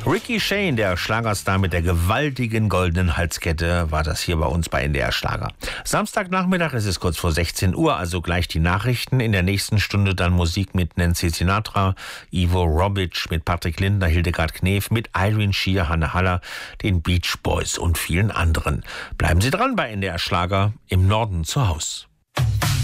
Ricky Shane, der Schlagerstar mit der gewaltigen goldenen Halskette, war das hier bei uns bei NDR Schlager. Samstagnachmittag ist es kurz vor 16 Uhr, also gleich die Nachrichten. In der nächsten Stunde dann Musik mit Nancy Sinatra, Ivo Robic, mit Patrick Lindner, Hildegard Knef, mit Irene Shear, Hanne Haller, den Beach Boys und vielen anderen. Bleiben Sie dran bei NDR Schlager, im Norden zu Haus.